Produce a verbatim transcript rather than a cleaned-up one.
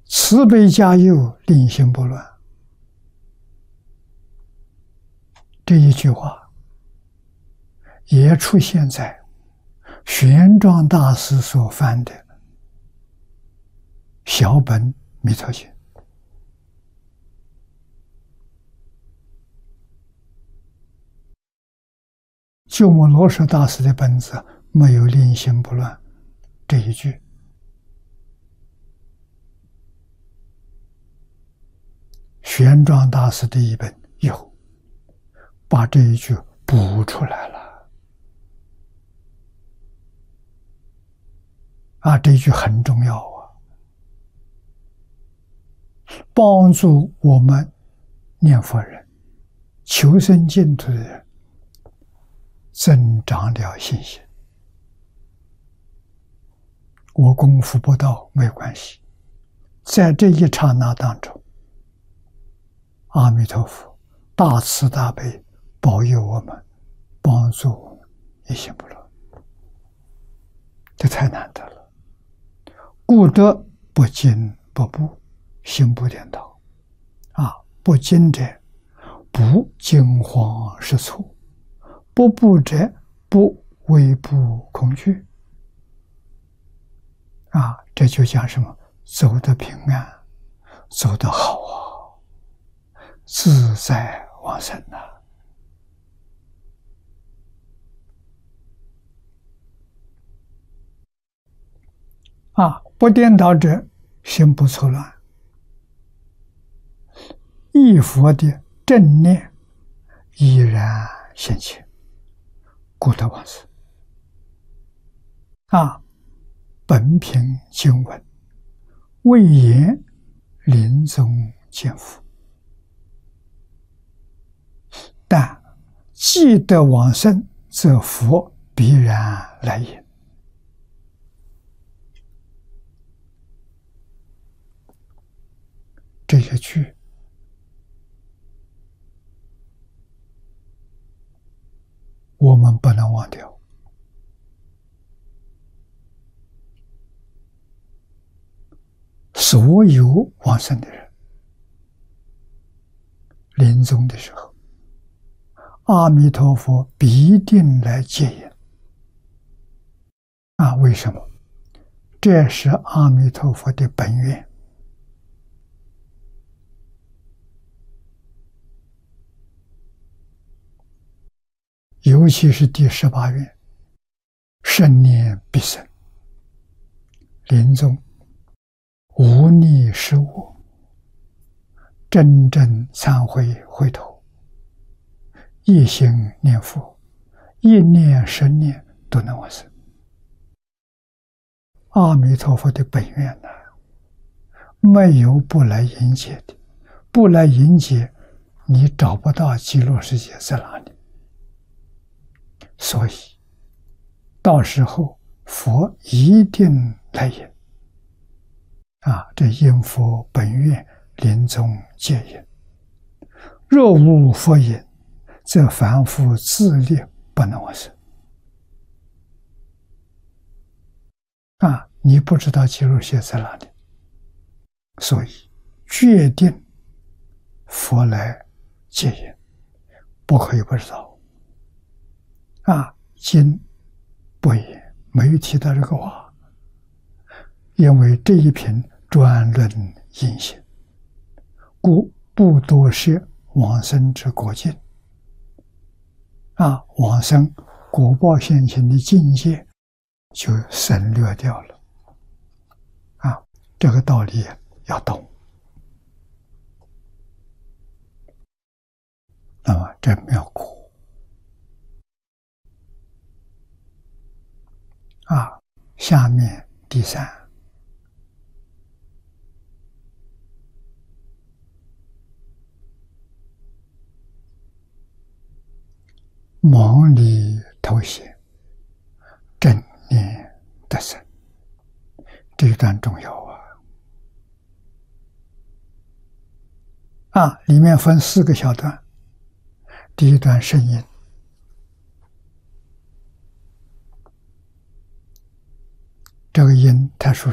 慈悲加佑，令心不乱。这一句话也出现在玄奘大师所翻的小本弥陀经。鸠摩罗什大师的本子没有令心不乱这一句。玄奘大师的一本有把这一句补出来了啊，这一句很重要啊，帮助我们念佛人、求生净土的人增长了信心。我功夫不到没关系，在这一刹那当中，阿弥陀佛大慈大悲保佑我们，帮助我们一心不乱，这太难得了。故得不惊不怖，心不颠倒啊！不惊者不惊慌失措，不怖者不畏怖恐惧啊！这就讲什么？走得平安，走得好啊，自在往生呐！啊，不颠倒者，心不错乱，忆佛的正念依然现前，故得往生。啊，本品经文，未言临终见佛，但既得往生，则佛必然来迎。这些句我们不能忘掉。所有往生的人临终的时候，阿弥陀佛必定来接引啊！为什么？这是阿弥陀佛的本愿。尤其是第十八愿，生念必生，临终无逆失我，真正忏悔回头，一心念佛，一念十念都能往生。阿弥陀佛的本愿呢，没有不来迎接的，不来迎接，你找不到极乐世界在哪里。所以到时候佛一定来迎啊！这因佛本愿临终接引，若无佛引，则凡夫自力不能往生啊！你不知道极乐世界在哪里，所以决定佛来接引，不可以不知道啊！经不言没有提到这个话，因为这一品专论因行，故不多说往生之果境啊，往生果报现前的境界就省略掉了啊，这个道理要懂。那么这妙苦啊，下面第三，忙里偷闲，正念得生，这一段重要啊！啊，里面分四个小段，第一段声音。这个音太殊